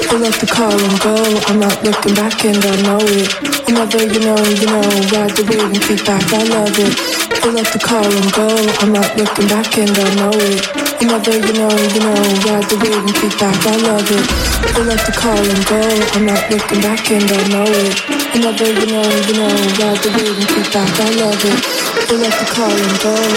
Fill up the car and go. I'm not looking back and I know it. Whenever you know, ride the wave and kick back, I love it. Fill up the car and go. I'm not looking back and I know it. Whenever you know, ride the wave and kick back, I love it. Fill up the car and go. I'm not looking back and I know it. Whenever you know, ride the wave and kick back, I love it. Fill up the car and go.